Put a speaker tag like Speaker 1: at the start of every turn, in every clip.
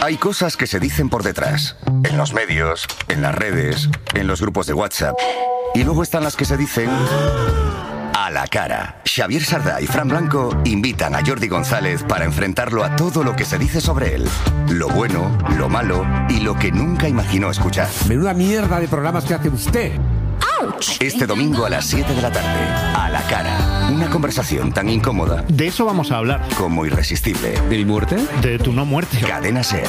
Speaker 1: Hay cosas que se dicen por detrás, en los medios, en las redes, en los grupos de WhatsApp. Y luego están las que se dicen a la cara. Xavier Sardá y Fran Blanco invitan a Jordi González para enfrentarlo a todo lo que se dice sobre él. Lo bueno, lo malo y lo que nunca imaginó escuchar.
Speaker 2: Menuda mierda de programas que hace usted.
Speaker 1: Este domingo a las 7 de la tarde, a la cara. Una conversación tan incómoda.
Speaker 3: De eso vamos a hablar.
Speaker 1: Como irresistible.
Speaker 2: ¿De mi muerte?
Speaker 3: De tu no muerte.
Speaker 1: Cadena SER.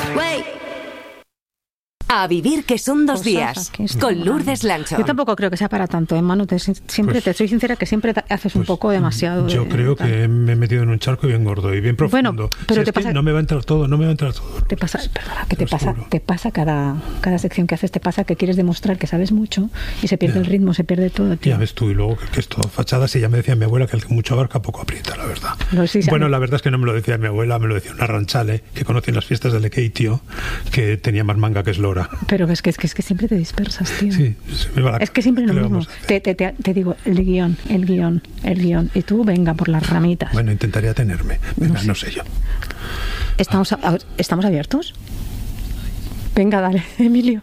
Speaker 4: A vivir que son 2 días, con Lourdes Lancho.
Speaker 5: Yo tampoco creo que sea para tanto, Manu. Te soy sincera que siempre haces un poco demasiado.
Speaker 6: Yo creo que me he metido en un charco bien gordo y bien profundo.
Speaker 5: Bueno, pero
Speaker 6: si no me va a entrar todo, Te
Speaker 5: pasa cada sección que haces, te pasa que quieres demostrar que sabes mucho y se pierde el ritmo, se pierde todo, tío.
Speaker 6: Ya ves tú, y luego que es todo fachadas, y ya me decía mi abuela que el que mucho abarca poco aprieta, la verdad. Bueno, la verdad es que no me lo decía mi abuela, me lo decía una ranchale que conocí en las fiestas de Lequeitio, que tenía más manga que eslora.
Speaker 5: Pero es que siempre te dispersas, tío.
Speaker 6: Sí, me va la
Speaker 5: es que siempre lo mismo. Te digo, el guión. Y tú, venga, por las ramitas.
Speaker 6: Bueno, intentaría tenerme. Venga, no sé yo.
Speaker 5: ¿Estamos abiertos? Venga, dale, Emilio.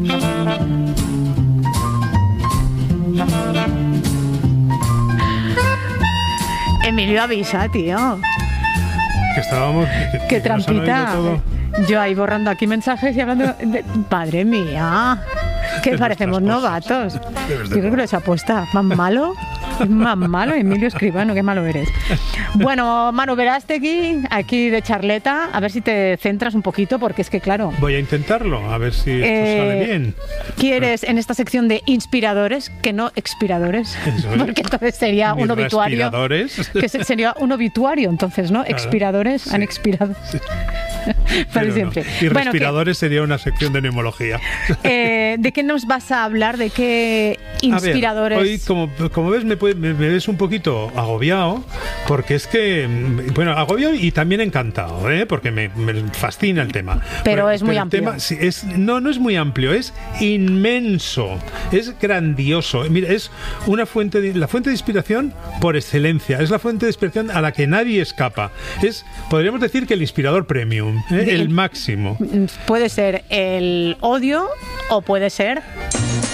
Speaker 5: Emilio, avisa, tío.
Speaker 6: Que estábamos...
Speaker 5: Qué trampita. Yo ahí borrando aquí mensajes y hablando de... Padre mía, que parecemos novatos. Yo creo que lo he hecho apuesta. ¿Más malo? Emilio Escribano, qué malo eres. Bueno, Manu Verástegui, aquí de charleta, a ver si te centras un poquito, porque es que claro...
Speaker 6: Voy a intentarlo, a ver si esto sale bien.
Speaker 5: ¿Quieres en esta sección de inspiradores, que no expiradores? Porque entonces sería un obituario. Que sería un obituario, entonces, ¿no? Claro, expiradores, sí. Han expirado. Sí. Para siempre.
Speaker 6: No. Y respiradores sería una sección de neumología.
Speaker 5: ¿De qué nos vas a hablar? ¿De qué inspiradores?
Speaker 6: A ver, hoy, como ves, me ves un poquito agobiado, porque es que, bueno, agobiado y también encantado, porque me fascina el tema.
Speaker 5: Pero es muy amplio.
Speaker 6: No es muy amplio, es inmenso, es grandioso. Mira, es la fuente de inspiración por excelencia, es la fuente de inspiración a la que nadie escapa. Podríamos decir que el inspirador premium. El máximo.
Speaker 5: Puede ser el odio o puede ser